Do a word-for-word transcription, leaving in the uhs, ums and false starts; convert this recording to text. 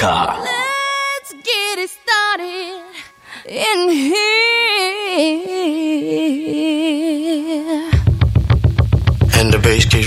America. Let's get it started in here. And the bass keeps